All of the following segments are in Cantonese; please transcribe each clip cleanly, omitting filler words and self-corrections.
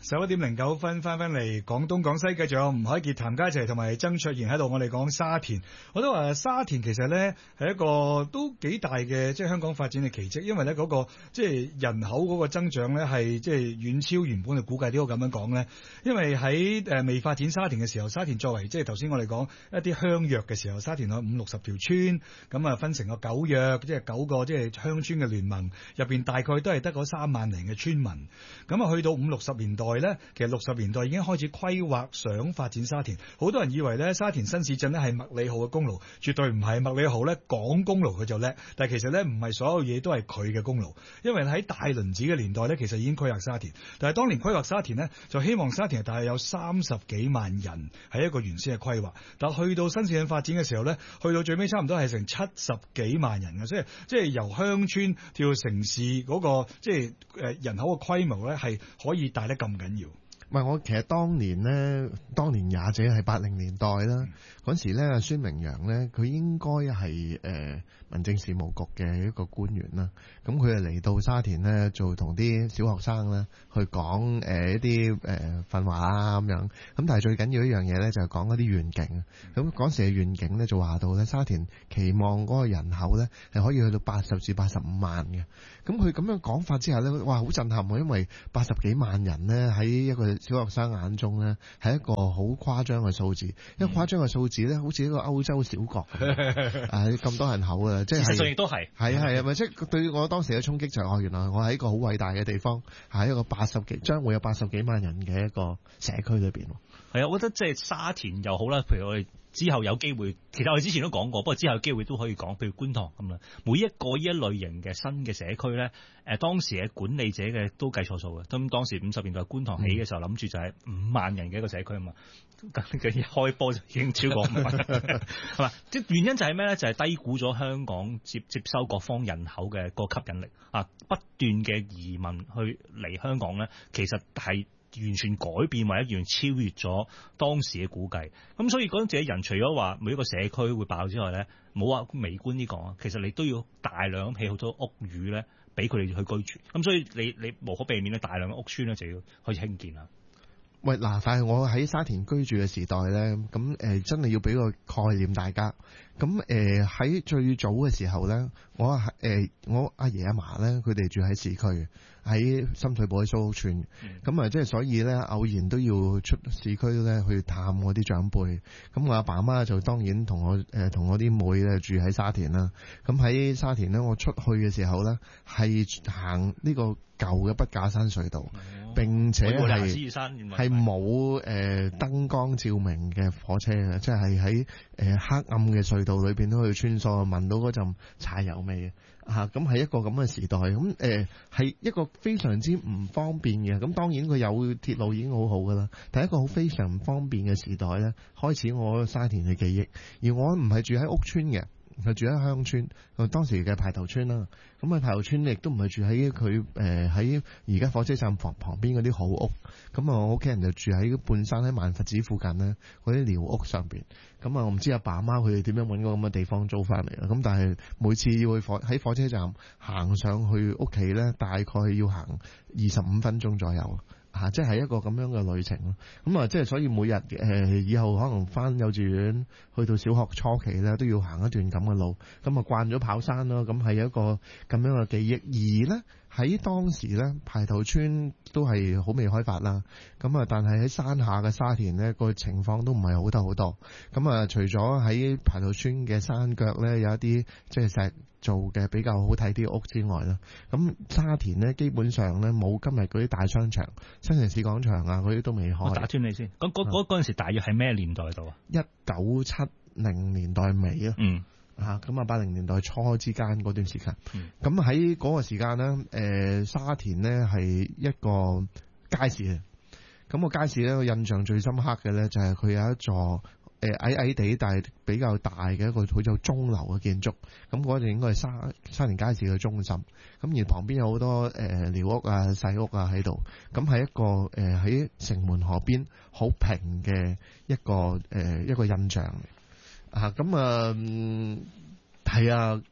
11:09翻嚟廣東廣西，繼續有吳凱傑、譚家齊同埋曾卓賢喺度，我哋講沙田。我都話沙田其實咧係一個都幾大嘅即係香港發展嘅奇蹟，因為咧嗰個即係人口嗰個增長咧係即係遠超原本嘅估計。點解咁樣講咧？因為喺未發展沙田嘅時候，沙田作為即係頭先我哋講一啲鄉約嘅時候，沙田有50-60條村，咁啊分成個9約，即係9個即係鄉村嘅聯盟，入邊大概都係得嗰3萬零嘅村民。咁啊去到50-60年代咧，其實60年代已經開始規劃想發展沙田。好多人以為咧沙田新市鎮咧係麥理浩嘅功勞，絕對唔係。麥理浩咧講功勞佢就叻，但係其實咧唔係所有嘢都係佢嘅功勞。因為喺大輪子嘅年代咧，其實已經規劃沙田，但係當年規劃沙田呢，就希望沙田大概有30幾萬人係一個原先嘅規劃。但係去到新市鎮發展嘅時候咧，去到最尾差唔多係成70幾萬人嘅，所以即係由鄉村跳到城市嗰個即係人口嘅規模咧係可以大得咁緊要。 唔係，我其實當年也者係80年代啦，嗰時咧孫明揚咧佢應該係民政事務局嘅一個官員啦，咁佢係嚟到沙田咧做同啲小學生咧去講一啲訓話啊咁樣，咁但係最緊要一樣嘢咧就係講一啲願景，咁嗰時嘅願景咧就話到咧沙田期望嗰個人口咧係可以去到80至85萬嘅，咁佢咁樣講法之下咧，哇好震撼喎，因為80幾萬人咧喺一個小學生眼中咧係一個好誇張嘅數字，一個誇張嘅數字咧，好似一個歐洲小國咁多人口啊，即係事實上亦都係係咪即係對我當時嘅衝擊就係原來我喺一個好偉大嘅地方，喺一個將會有80幾萬人嘅一個社區裏邊。 係啊，我覺得即係沙田又好啦，譬如我哋之後有機會，其實我哋之前都講過，不過之後有機會都可以講，譬如觀塘咁啦，每一個呢一類型嘅新嘅社區咧，當時嘅管理者嘅都計錯數嘅，咁當時50年代觀塘起嘅時候諗住就係5萬人嘅一個社區啊嘛，佢一開波就已經超過5萬，係嘛？即係原因就係咩咧？就係低估咗香港接收各方人口嘅個吸引力啊！不斷嘅移民去嚟香港咧，其實係完全改變或者完全超越咗當時嘅估計，咁所以嗰陣時嘅人除咗話每一個社區會爆之外咧，冇話微觀啲講啊，其實你都要大量起好多屋宇咧，俾佢哋去居住，咁所以你無可避免咧，大量嘅屋邨咧就要開始興建啦。 喂嗱，但係我喺沙田居住嘅時代咧，咁真係要俾個概念大家。咁喺最早嘅時候咧，我阿爺阿嫲咧，佢哋住喺市區，喺深水埗嘅蘇屋邨。咁即係所以咧，偶然都要出市區咧去探我啲長輩。咁我阿爸阿媽就當然同我啲妹咧住喺沙田啦。咁喺沙田咧，我出去嘅時候咧，係行呢個舊嘅筆架山隧道，並且係冇燈光照明嘅火車嘅，即係喺黑暗嘅隧道裏邊都可以穿梭，聞到嗰陣柴油味啊！咁係一個咁嘅時代，咁係一個非常之唔方便嘅。咁當然佢有鐵路已經好好噶啦，但係一個好非常唔方便嘅時代咧，開始我沙田嘅記憶。而我唔係住喺屋邨嘅，係住喺鄉村，當時嘅排頭村啦。咁排頭村亦都唔係住喺佢喺而家火車站旁邊嗰啲好屋。咁我屋企人就住喺半山喺萬佛寺附近咧嗰啲寮屋上邊。咁我唔知阿爸阿媽佢哋點樣揾個咁嘅地方租翻嚟啦。咁但係每次要去喺火車站行上去屋企咧，大概要行25分鐘左右。即係一個咁樣嘅旅程咯。咁即係所以每日以後可能翻幼稚園去到小學初期咧，都要行一段咁嘅路。咁慣咗跑山咯。咁係一個咁樣嘅記憶。而咧喺當時咧，排頭村都係好未開發啦。咁但係喺山下嘅沙田咧，個情況都唔係好得好多。咁除咗喺排頭村嘅山腳咧，有一啲即係石做嘅比較好睇啲屋之外啦，咁沙田咧基本上咧冇今日嗰啲大商場、新城市廣場啊嗰啲都未開。 我打斷你先，嗰陣時大約係咩年代度啊 ？1970年代尾啊。咁80年代初之間嗰段時間。咁喺嗰個時間咧，沙田咧係一個街市啊。咁個街市咧，我印象最深刻嘅咧就係佢有一座矮矮地但係比較大嘅一個好似鐘樓嘅建築，咁嗰度應該係沙田街市嘅中心，咁而旁邊有好多寮屋啊、細屋啊喺度，咁係一個喺城門河邊好平嘅一個印象啊，咁係啊，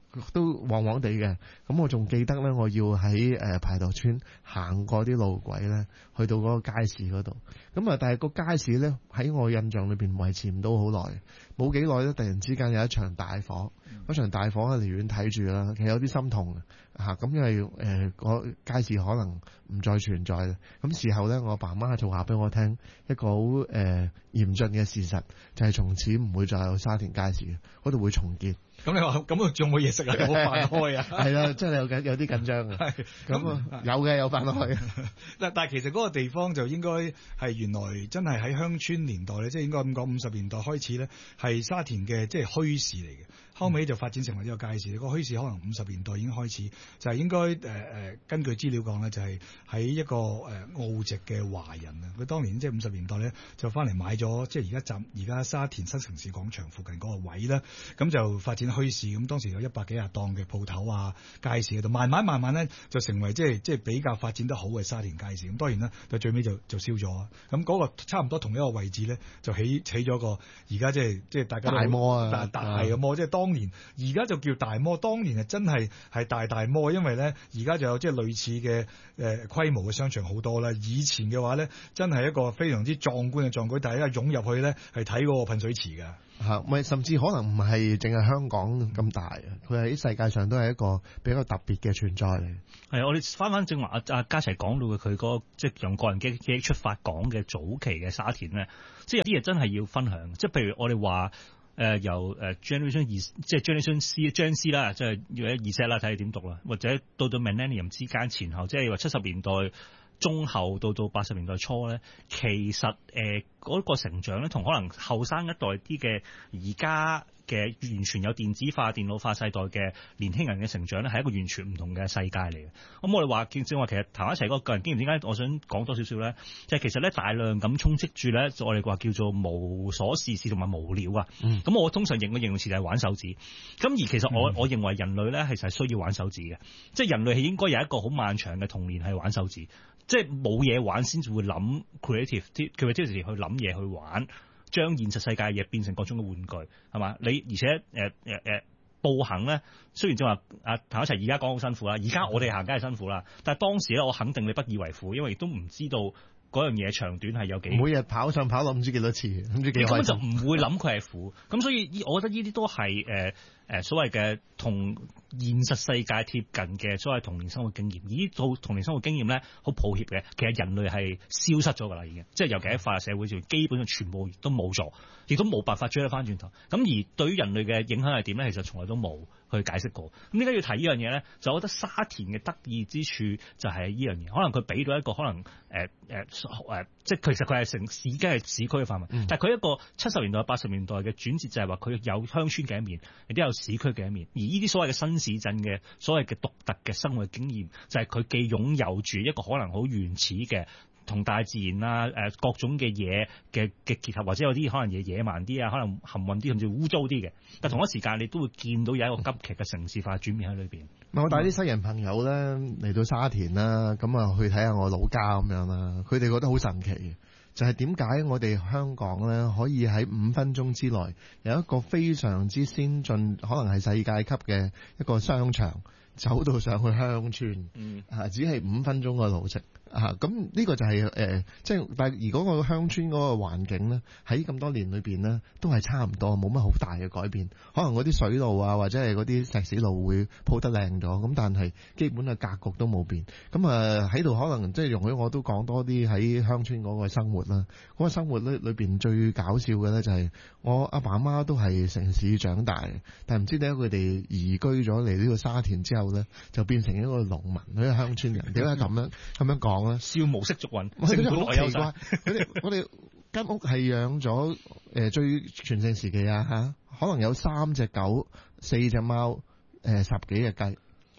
都黃黃地嘅。咁我仲記得咧，我要喺排頭村行過啲路軌咧，去到嗰個街市嗰度。咁啊，但係個街市咧喺我印象裏邊維持唔到好耐，冇幾耐咧，突然之間有一場大火。嗰場大火喺離遠睇住啦，其實有啲心痛嚇。咁因為個街市可能唔再存在啦。咁事後咧，我爸媽就話俾我聽一個好嚴峻嘅事實，就係從此唔會再有沙田街市嘅，嗰度會重建。 咁你話咁仲冇嘢食啊？有冇飯開啊？ 係啦，真係有啲緊張嘅。咁有飯開。 但係其實嗰個地方就應該係原來真係喺鄉村年代咧，即係應該咁講50年代開始咧，係沙田嘅即係墟市嚟嘅。後尾就發展成為呢個街市。個墟市可能50年代已經開始，就係應該根據資料講咧，就係喺一個澳籍嘅華人啊，佢當年即係50年代咧就翻嚟買咗即係而家沙田新城市廣場附近嗰個位啦，咁就發展墟市。咁當時有100幾廿檔嘅鋪頭啊，街市嗰度慢慢咧就成為即係比較發展得好嘅沙田街市。咁當然啦，到最尾就燒咗。咁嗰個差唔多同一個位置咧，就起咗個而家即係大家大摩啊， 大嘅摩，即係當年而家就叫大摩，當年係真係大摩，因為咧而家就有即係類似嘅規模嘅商場好多啦。以前嘅話咧，真係一個非常之壯觀嘅壯舉，大家湧入去咧係睇嗰個噴水池㗎。 咪甚至可能唔係淨係香港咁大，佢喺世界上都係一個比較特別嘅存在嚟。 係我哋翻正話阿家齊講到嘅佢嗰個即係用個人記憶出發講嘅早期嘅沙田咧，即係有啲嘢真係要分享。即係譬如我哋話由Generation 2即係 Generation C 張 C 啦，即係要一 Z 啦，睇你點讀啦，或者到 Millennium 之間前後，即係話70年代中後到80年代初咧，其實嗰個成長咧，同可能後生一代啲嘅而家嘅完全有電子化、電腦化世代嘅年輕人嘅成長咧，係一個完全唔同嘅世界嚟嘅。咁我哋話正話，其實談一齊嗰個個人經驗，點解我想講多少少咧？就係其實咧大量咁充斥住咧，我哋話叫做無所事事同埋無聊啊。咁我通常形容詞就係玩手指。咁而其實我認為人類咧係實係需要玩手指嘅，即係人類係應該有一個好漫長嘅童年係玩手指。即係冇嘢玩先至會諗 creativity 去諗嘢去玩，將現實世界嘅嘢變成各種嘅玩具，係嘛？你而且步行咧，雖然正話同一齊而家講好辛苦啦，而家我哋行梗係辛苦啦，但係當時咧我肯定你不以為苦，因為亦都唔知道嗰樣嘢長短係有幾。每日跑上跑落唔知幾多次，唔知幾開心。 你根本就唔會諗佢係苦，咁所以我覺得呢啲都係所謂嘅同現實世界貼近嘅所謂童年生活經驗。而呢套童年生活經驗咧，好抱歉嘅，其實人類係消失咗㗎啦，已經，即係尤其喺發達社會上，基本上全部都冇咗，亦都冇辦法追得翻轉頭。咁而對於人類嘅影響係點咧？其實從來都冇去解釋過。咁點解要提呢樣嘢咧？就我覺得沙田嘅得意之處就係呢樣嘢，可能佢俾到一個可能即係其實佢係城市，已經係市區嘅範圍，但係佢一個70年代、80年代嘅轉折，就係話佢有鄉村嘅一面，亦都有市區嘅一面。而呢啲所謂嘅新市鎮嘅所謂嘅獨特嘅生活經驗，就係佢既擁有住一個可能好原始嘅同大自然啊各種嘅嘢嘅結合，或者有啲可能嘢野蠻啲啊，可能含混啲，甚至污糟啲嘅。但同一時間你都會見到有一個急劇嘅城市化轉變喺裏邊。 我帶啲西人朋友咧嚟到沙田啦，咁啊去睇下我老家咁樣啦，佢哋覺得好神奇嘅，就係點解我哋香港咧可以喺5分鐘之內有一個非常之先進，可能係世界級嘅一個商場，走到上去鄉村，只係5分鐘嘅路程。咁呢個就係即係，但係而嗰個鄉村嗰個環境咧，喺咁多年裏邊咧，都係差唔多，冇乜好大嘅改變。可能嗰啲水路啊，或者係嗰啲石屎路會鋪得靚咗，咁但係基本嘅格局都冇變。咁喺度可能即係容許我都講多啲喺鄉村嗰個生活啦。嗰個生活咧裏邊最搞笑嘅咧就係我阿爸阿媽都係城市長大，但係唔知點解佢哋移居咗嚟呢個沙田之後咧，就變成一個農民，一個鄉村人。點解咁樣講？ 少無色族運， 好奇怪。我哋間屋係養咗最全盛時期可能有3隻狗、4隻貓、10幾隻雞。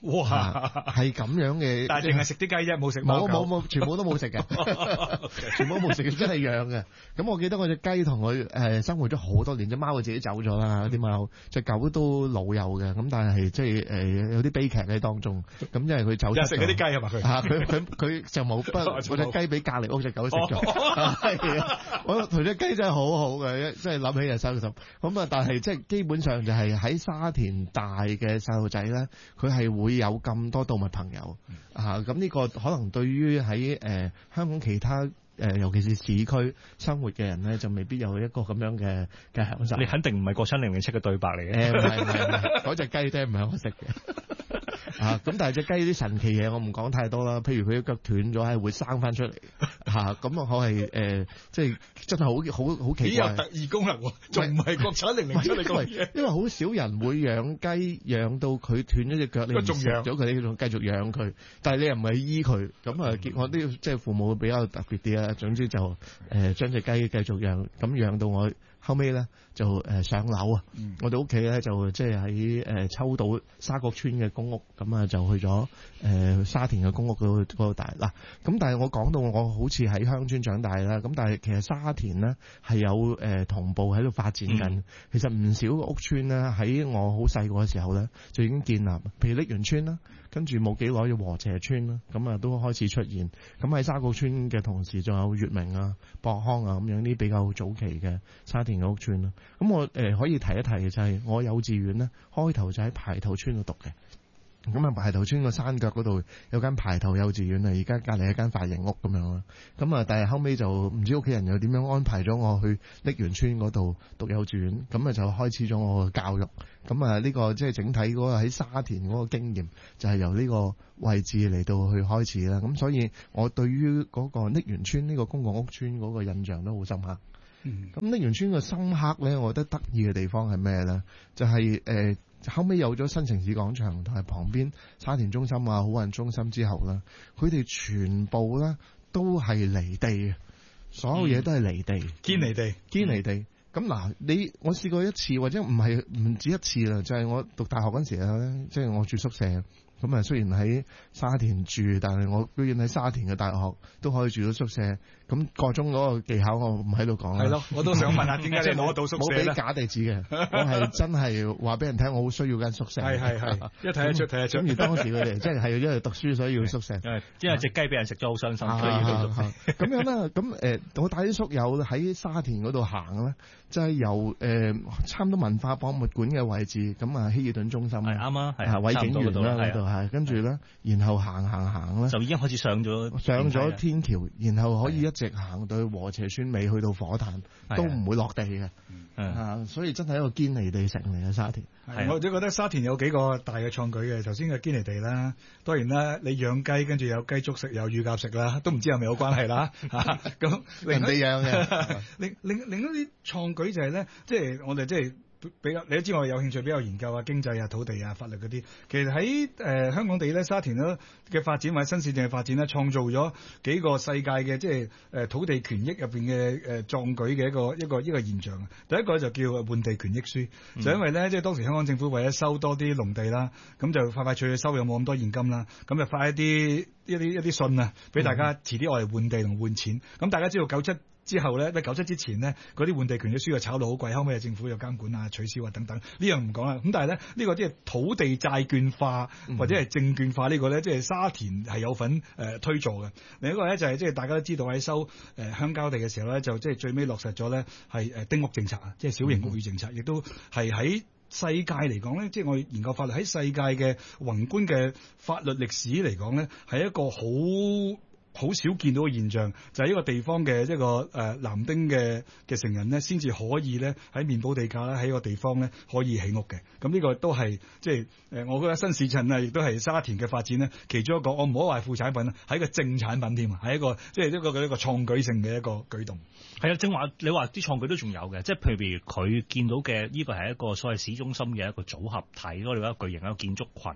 哇， 係咁樣嘅， 但係淨係食啲雞啫，冇食貓狗冇，全部都冇食嘅，全部都冇食嘅，真係養嘅。咁我記得我隻雞同佢生活咗好多年，隻貓佢自己走咗啦，啲貓隻狗都老友嘅，咁但係即係有啲悲劇喺當中。咁因為佢走咗， 食嗰啲雞係嘛佢？ 佢就冇，不過我隻雞俾隔離屋隻狗食咗。係啊，我同隻雞真係好好嘅，即係諗起就收心。咁啊，但係即係基本上就係喺沙田大嘅細路仔咧，佢係會有咁多動物朋友啊。咁呢個可能對於喺香港其他尤其是市區生活嘅人咧，就未必有一個咁樣嘅享受。 你肯定唔係國親007嘅對白嚟嘅。 唔係，嗰隻雞真係唔係我食嘅。咁但係隻雞啲神奇嘢我唔講太多啦，譬如佢腳斷咗係會生翻出嚟咁我係即係真係好奇怪。 有特異功能喎，仲唔係國產007嚟講？ 因為好少人會養雞養到佢斷咗隻腳，你唔食咗佢，你仲繼續養佢，但係你又唔係醫佢，咁結果啲即係父母比較特別啲啦。總之就將隻雞繼續養，咁養到我後尾咧就上樓啊！我哋屋企咧就即係喺抽到沙角村嘅公屋，咁啊就去咗沙田嘅公屋嗰度大嗱。咁但係我講到我好似喺鄉村長大啦，咁但係其實沙田咧係有同步喺度發展緊。其實唔少嘅屋村咧喺我好細個嘅時候咧就已經建立，譬如瀝源村啦，跟住冇幾耐嘅禾輋村啦，咁啊都開始出現。咁喺沙角村嘅同時，仲有乙明啊、博康啊咁樣啲比較早期嘅沙田嘅屋村啦。咁我可以提一提嘅就係我幼稚園咧開頭就喺排頭村度讀嘅。咁啊，排頭村個山腳嗰度有間排頭幼稚園啊，而家隔離一間髮型屋咁樣啦。咁啊，但係後尾就唔知屋企人又點樣安排咗我去瀝源村嗰度讀幼稚園，咁啊就開始咗我嘅教育。咁啊呢個即係整體嗰個喺沙田嗰個經驗，就係由呢個位置嚟到去開始啦。咁所以我對於嗰個瀝源村呢個公共屋村嗰個印象都好深刻。咁瀝源村個深刻咧，我覺得得意嘅地方係咩咧？就係後尾有咗新城市廣場同埋旁邊沙田中心啊、好運中心之後咧，佢哋全部咧都係離地嘅，所有嘢都係離地，堅離地，堅離地。咁嗱，我試過一次或者唔止一次啦，就係我讀大學嗰陣時咧，即係我住宿舍。咁啊，雖然喺沙田住，但係我居然喺沙田嘅大學都可以住到宿舍。咁個中嗰個技巧我唔喺度講啦。係咯， 我都想問下點解你攞到宿舍咧？ 冇俾假地址嘅，我係真係話俾人聽，我好需要間宿舍。 係，一睇得出，睇得出。 咁而當時佢哋即係因為讀書所以要宿舍。 因為隻雞俾人食咗好傷心，所以要宿舍。 咁樣啦，咁我帶啲宿友喺沙田嗰度行咧，就係由差唔多文化博物館嘅位置，咁啊希爾頓中心係啱啊，係偉景園啦嗰度係，跟住咧，然後行咧， 就已經開始上咗天橋，然後可以一直行到去禾輋村尾，去到火炭都唔會落地嘅，所以真係一個堅尼地城嚟嘅沙田。 我都覺得沙田有幾個大嘅創舉嘅，頭先嘅堅尼地啦，當然啦，你養雞跟住有雞粥食，有乳鴿食啦，都唔知係咪有關係啦。咁人哋養嘅， 另一啲創舉就係咧，即係我哋即係。比較你都知我有興趣比較研究啊經濟啊土地啊法律嗰啲，其實喺香港地咧沙田咧嘅發展或者新市鎮嘅發展咧，創造咗幾個世界嘅即係土地權益入邊嘅壯舉嘅一個現象。第一個就叫換地權益書，就因為咧即係當時香港政府為咗收多啲農地啦，咁就快脆收又冇咁多現金啦，咁就發一啲信啊俾大家，遲啲我嚟換地同換錢。咁大家知道97之後咧，97之前呢，嗰啲換地權益書就炒到好貴，後尾政府有監管啊、取消啊等等，呢樣唔講啦。咁但係咧，呢個即係土地債券化或者係證券化呢個咧，即係沙田係有份推做嘅。另一個咧就係即係大家都知道喺收鄉郊地嘅時候咧，就即係最尾落實咗咧係丁屋政策啊，即係小型屋宇政策，亦都係喺世界嚟講咧，即係我研究法律喺世界嘅宏觀嘅法律歷史嚟講咧，係一個好少見到嘅現象，就係一個地方嘅一個男丁嘅成人咧，先至可以咧喺面補地價咧喺一個地方咧可以起屋嘅。咁呢個都係即係我覺得新市鎮啊，亦都係沙田嘅發展咧其中一個，我唔好話副產品啦，係一個正產品添啊，係一個即係一個創舉性嘅一個舉動。 係啊，正話你話啲創舉都仲有嘅，即係譬如佢見到嘅呢個係一個所謂市中心嘅一個組合體咯，你話巨型一個建築群。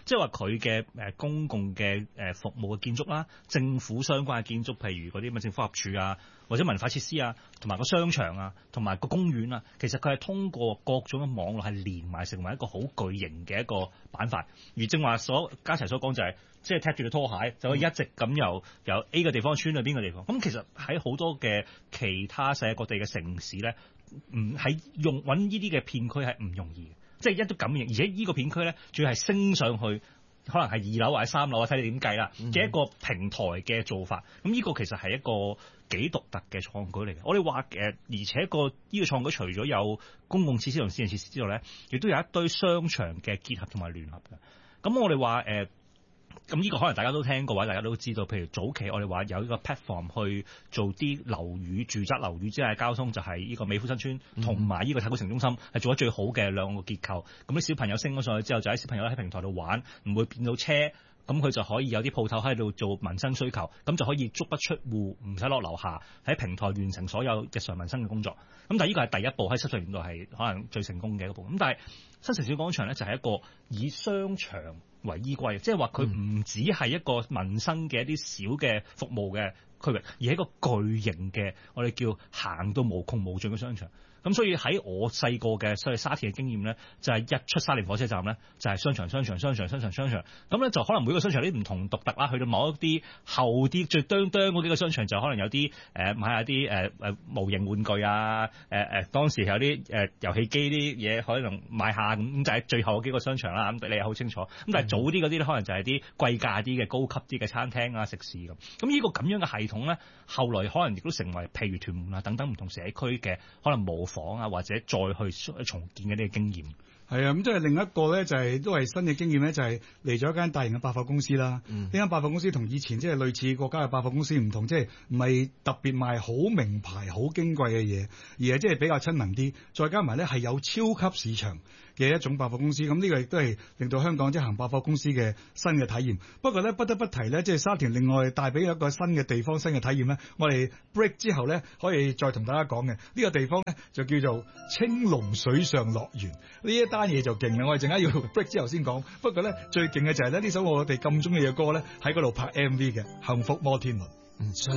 即係話佢嘅公共嘅服務嘅建築啦，政府相關嘅建築，譬如嗰啲政府合署啊，或者文化設施啊，同埋個商場啊，同埋個公園啊，其實佢係通過各種嘅網絡係連埋成為一個好巨型嘅一個板塊。而正話家齊所講就係、即係踢住對拖鞋就可以一直咁由 A 個地方穿去邊個地方。咁其實喺好多嘅其他世界各地嘅城市咧，喺揾呢啲嘅片區係唔容易嘅，即係一都咁型，而且呢個片區咧，仲要係升上去，可能係2樓或者3樓啊，睇你點計啦嘅一個平台嘅做法。咁呢個其實係一個幾獨特嘅創舉嚟嘅。我哋話而且呢個創舉除咗有公共設施同私人設施之外咧，亦都有一堆商場嘅結合同埋聯合嘅。咁我哋話咁呢個可能大家都聽過，或者大家都知道，譬如早期我哋話有呢個 platform 去做啲樓宇、住宅樓宇之間嘅交通，就係呢個美孚新村同埋呢個太古城中心係做得最好嘅兩個結構。咁啲小朋友升咗上去之後，就喺小朋友喺平台度玩，唔會變到車。咁佢就可以有啲鋪頭喺度做民生需求，咁就可以足不出戶，唔使落樓下，喺平台完成所有日常民生嘅工作。咁但係呢個係第一步，喺70年代係可能最成功嘅一步。咁但係新城市廣場咧就係一個以商場為依歸，即係話佢唔只係一個民生嘅一啲小嘅服務嘅區域，而係一個巨型嘅我哋叫行到無窮無盡嘅商場。咁所以喺我細個嘅所謂沙田嘅經驗咧，就係一出沙田火車站咧，就係商場。咁咧就可能每個商場啲唔同獨特啦，去到某一啲後啲最嗰幾個商場就可能有啲買下啲模型玩具啊，當時有啲遊戲機啲嘢可能買下咁就係最後嗰幾個商場啦。咁你又好清楚。咁但係早啲嗰啲咧，可能就係啲貴價啲嘅高級啲嘅餐廳啊、食肆咁。咁呢個咁樣嘅系統咧，後來可能亦都成為譬如屯門啊等等唔同社區嘅可能模仿啊，或者再去重建嘅呢個經驗。 係啊，咁即係另一個咧，就係都係新嘅經驗咧，就係嚟咗一間大型嘅百貨公司啦。呢間百貨公司同以前即係類似國家嘅百貨公司唔同，即係唔係特別賣好名牌、好矜貴嘅嘢，而係即係比較親民啲。再加埋咧係有超級市場嘅一種百貨公司，咁呢個亦都係令到香港即係行百貨公司嘅新嘅體驗。不過咧不得不提咧，即係沙田另外帶俾一個新嘅地方、新嘅體驗咧，我哋 break 之後咧可以再同大家講嘅。呢個地方咧就叫做青龍水上樂園。呢一單嘢就勁啦，我哋陣間要 break 之後先講。不過咧最勁嘅就係咧呢首我哋咁中意嘅歌咧喺嗰度拍 MV 嘅《幸福摩天輪》。